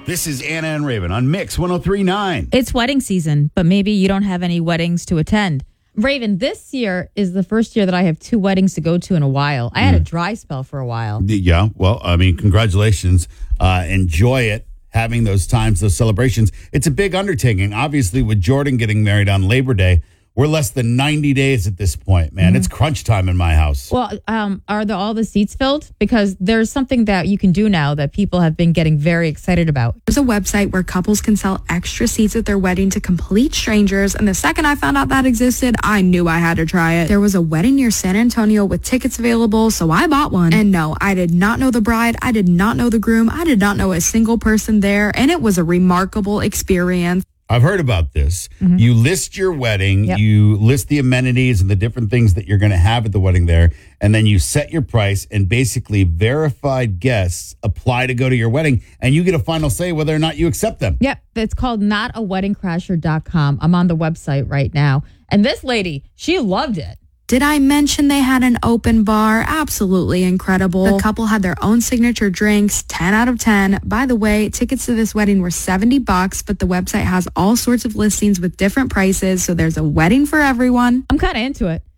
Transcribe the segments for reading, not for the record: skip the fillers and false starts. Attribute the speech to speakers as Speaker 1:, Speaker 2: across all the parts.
Speaker 1: This is Anna and Raven on Mix 103.9.
Speaker 2: It's wedding season, but maybe you don't have any weddings to attend. Raven, this year is the first year that I have 2 weddings to go to in a while. I had a dry spell for a while.
Speaker 1: Yeah, well, I mean, congratulations. Enjoy it, having those times, those celebrations. It's a big undertaking. Obviously, with Jordan getting married on Labor Day, we're less than 90 days at this point, man. It's crunch time in my house.
Speaker 2: Well, are all the seats filled? Because there's something that you can do now that people have been getting very excited about.
Speaker 3: There's a website where couples can sell extra seats at their wedding to complete strangers. And the second I found out that existed, I knew I had to try it. There was a wedding near San Antonio with tickets available, so I bought one. And no, I did not know the bride. I did not know the groom. I did not know a single person there. And it was a remarkable experience.
Speaker 1: I've heard about this. You list your wedding, you list the amenities and the different things that you're going to have at the wedding there, and then you set your price, and basically verified guests apply to go to your wedding, and you get a final say whether or not you accept them.
Speaker 2: Yep, it's called notaweddingcrasher.com. I'm on the website right now. And this lady, she loved it.
Speaker 3: Did I mention they had an open bar? Absolutely incredible. The couple had their own signature drinks, 10 out of 10. By the way, tickets to this wedding were $70, but the website has all sorts of listings with different prices, so there's a wedding for everyone.
Speaker 2: I'm kind of into it.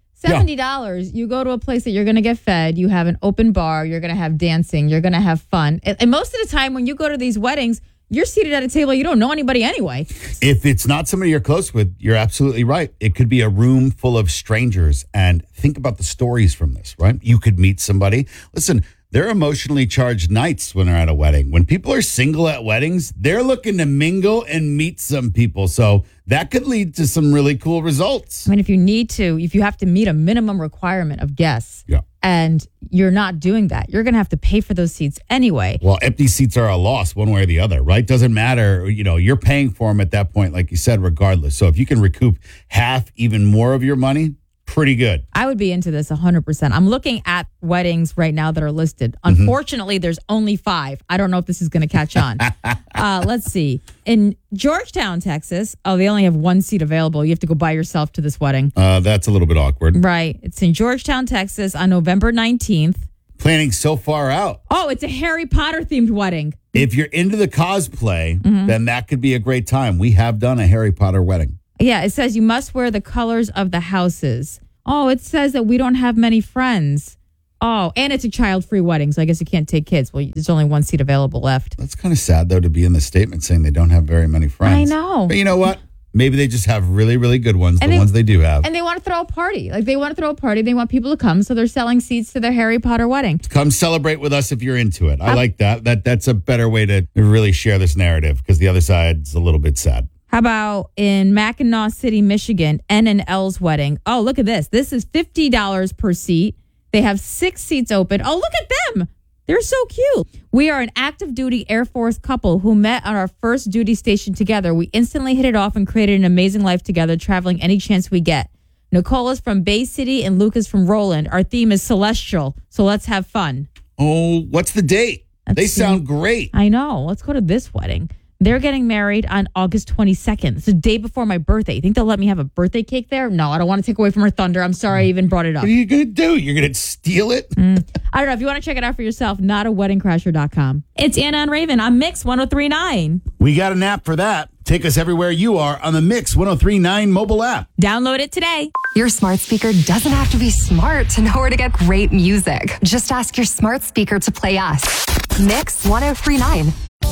Speaker 2: $70, you go to a place that you're going to get fed, you have an open bar, you're going to have dancing, you're going to have fun. And most of the time when you go to these weddings, you're seated at a table, you don't know anybody anyway.
Speaker 1: If it's not somebody you're close with, you're absolutely right. It could be a room full of strangers. And think about the stories from this, right? You could meet somebody. Listen, they're emotionally charged nights when they're at a wedding. When people are single at weddings, they're looking to mingle and meet some people. So that could lead to some really cool results.
Speaker 2: I mean, if you have to meet a minimum requirement of guests, and you're not doing that, you're going to have to pay for those seats anyway.
Speaker 1: Well, empty seats are a loss one way or the other, right? Doesn't matter. You know, you're paying for them at that point, like you said, regardless. So if you can recoup half, even more of your money, pretty good.
Speaker 2: I would be into this 100%. I'm looking at weddings right now that are listed. Unfortunately, there's only 5. I don't know if this is going to catch on. Let's see. In Georgetown, Texas, they only have 1 seat available. You have to go by yourself to this wedding.
Speaker 1: That's a little bit awkward.
Speaker 2: Right. It's in Georgetown, Texas on November 19th.
Speaker 1: Planning so far out.
Speaker 2: Oh, it's a Harry Potter themed wedding.
Speaker 1: If you're into the cosplay, then that could be a great time. We have done a Harry Potter wedding.
Speaker 2: Yeah, it says you must wear the colors of the houses. Oh, it says that we don't have many friends. Oh, and it's a child-free wedding, so I guess you can't take kids. Well, there's only 1 seat available left.
Speaker 1: That's kind of sad, though, to be in the statement saying they don't have very many friends.
Speaker 2: I know.
Speaker 1: But you know what? Maybe they just have really, really good ones, ones they do have.
Speaker 2: And they want to throw a party. They want to throw a party. They want people to come, so they're selling seats to their Harry Potter wedding.
Speaker 1: Come celebrate with us if you're into it. I like that. That's a better way to really share this narrative, because the other side's a little bit sad.
Speaker 2: How about in Mackinac City, Michigan, N&L's wedding? Oh, look at this. This is $50 per seat. They have 6 seats open. Oh, look at them. They're so cute. We are an active duty Air Force couple who met on our first duty station together. We instantly hit it off and created an amazing life together, traveling any chance we get. Nicole is from Bay City and Luke is from Roland. Our theme is celestial, so let's have fun.
Speaker 1: Oh, what's the date? They sound great.
Speaker 2: I know. Let's go to this wedding. They're getting married on August 22nd. It's the day before my birthday. You think they'll let me have a birthday cake there? No, I don't want to take away from her thunder. I'm sorry I even brought it up.
Speaker 1: What are you going to do? You're going to steal it?
Speaker 2: I don't know. If you want to check it out for yourself, notaweddingcrasher.com. It's Anna and Raven on Mix 103.9.
Speaker 1: We got an app for that. Take us everywhere you are on the Mix 103.9 mobile app.
Speaker 2: Download it today.
Speaker 4: Your smart speaker doesn't have to be smart to know where to get great music. Just ask your smart speaker to play us. Mix 103.9.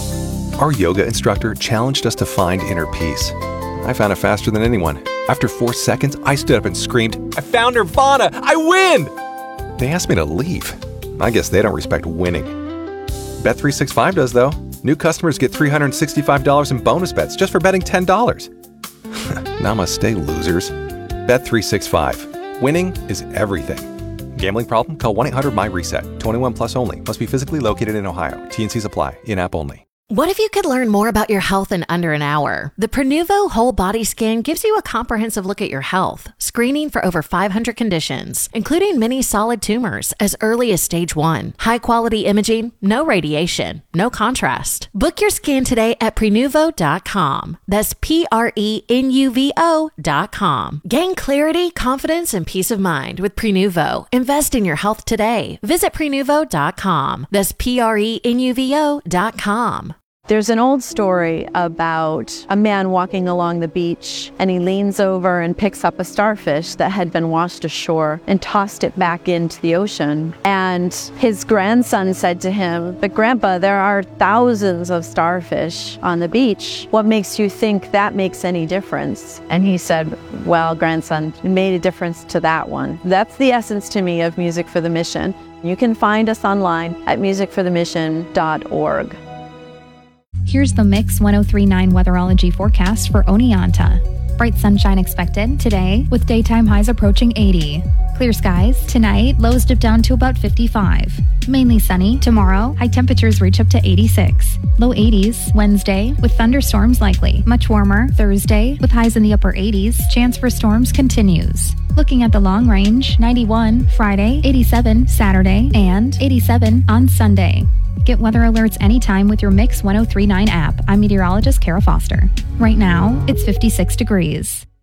Speaker 5: Our yoga instructor challenged us to find inner peace. I found it faster than anyone. After 4 seconds, I stood up and screamed, "I found Nirvana! I win!" They asked me to leave. I guess they don't respect winning. Bet365 does, though. New customers get $365 in bonus bets just for betting $10. Namaste, losers. Bet365. Winning is everything. Gambling problem? Call 1-800-MY-RESET. 21 plus only. Must be physically located in Ohio. T&Cs apply. In-app only.
Speaker 6: What if you could learn more about your health in under an hour? The Prenuvo Whole Body Scan gives you a comprehensive look at your health, screening for over 500 conditions, including many solid tumors as early as stage 1. High-quality imaging, no radiation, no contrast. Book your scan today at Prenuvo.com. That's Prenuvo.com. Gain clarity, confidence, and peace of mind with Prenuvo. Invest in your health today. Visit Prenuvo.com. That's Prenuvo.com.
Speaker 7: There's an old story about a man walking along the beach, and he leans over and picks up a starfish that had been washed ashore and tossed it back into the ocean. And his grandson said to him, "But Grandpa, there are thousands of starfish on the beach. What makes you think that makes any difference?" And he said, "Well, grandson, it made a difference to that one." That's the essence to me of Music for the Mission. You can find us online at musicforthemission.org.
Speaker 8: Here's the Mix 1039 weatherology forecast for Oneonta. Bright sunshine expected today with daytime highs approaching 80. Clear skies tonight, lows dip down to about 55. Mainly sunny tomorrow, high temperatures reach up to 86. Low 80s Wednesday with thunderstorms likely. Much warmer Thursday with highs in the upper 80s. Chance for storms continues. Looking at the long range, 91 Friday, 87 Saturday, and 87 on Sunday. Get weather alerts anytime with your Mix 1039 app. I'm meteorologist Kara Foster. Right now, it's 56 degrees.